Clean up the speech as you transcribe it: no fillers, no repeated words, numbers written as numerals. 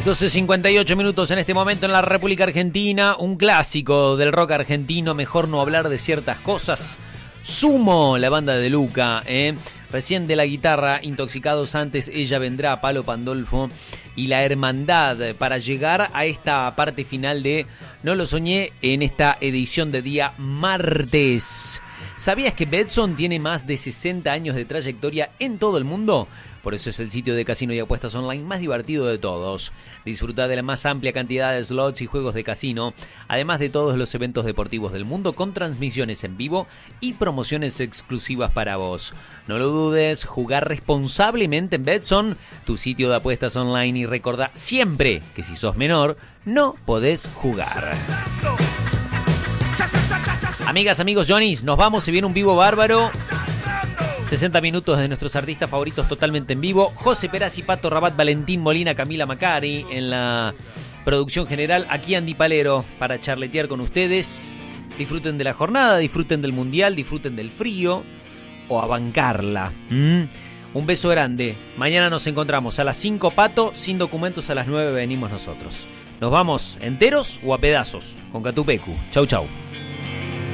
12:58 minutos en este momento en la República Argentina. Un clásico del rock argentino, mejor no hablar de ciertas cosas. Sumo, la banda de Luca, recién de la guitarra, Intoxicados antes, Ella vendrá, Palo Pandolfo y La Hermandad, para llegar a esta parte final de No lo soñé en esta edición de día martes. ¿Sabías que Betson tiene más de 60 años de trayectoria en todo el mundo? Por eso es el sitio de casino y apuestas online más divertido de todos. Disfruta de la más amplia cantidad de slots y juegos de casino, además de todos los eventos deportivos del mundo con transmisiones en vivo y promociones exclusivas para vos. No lo dudes, jugar responsablemente en Betson, tu sitio de apuestas online, y recordá siempre que si sos menor, no podés jugar. Amigas, amigos, Johnny's, nos vamos, se viene un vivo bárbaro. 60 minutos de nuestros artistas favoritos totalmente en vivo. José Perazzi, Pato Rabat, Valentín Molina, Camila Macari en la producción general. Aquí Andy Palero para charletear con ustedes. Disfruten de la jornada, disfruten del mundial, disfruten del frío o a bancarla. Un beso grande. Mañana nos encontramos a las 5, Pato. Sin documentos a las 9 venimos nosotros. Nos vamos enteros o a pedazos con Catupecu. Chau, chau.